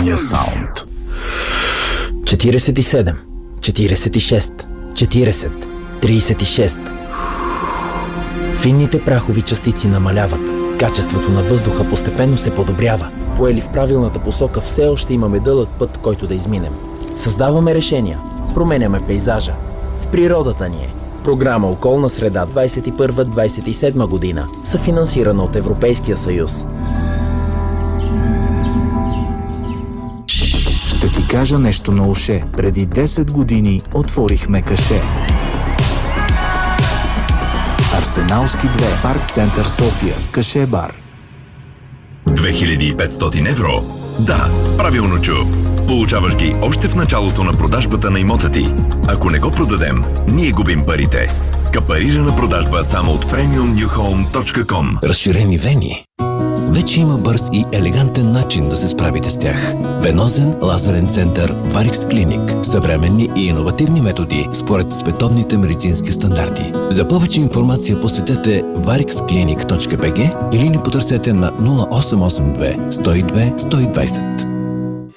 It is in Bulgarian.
Радио Саунд. 47, 46, 40, 36. Финните прахови частици намаляват. Качеството на въздуха постепенно се подобрява. Поели в правилната посока, все още имаме дълъг път, който да изминем. Създаваме решения. Променяме пейзажа. В природата ни е. Програма Околна среда 21-27 година, съфинансирана от Европейския съюз. Ще ти кажа нещо на уше. Преди 10 години отворихме каше. Арсеналски 2, Парк Център София, каше бар. 2500 евро? Да, правилно чу. Получаваш ги още в началото на продажбата на имота ти. Ако не го продадем, ние губим парите. Капарирана продажба само от premiumnewhome.com. Разширени вени. Вече има бърз и елегантен начин да се справите с тях. Венозен лазерен център Varix Clinic. Съвременни и иновативни методи според световните медицински стандарти. За повече информация посетете varixclinic.bg или ни потърсете на 0882 102 120.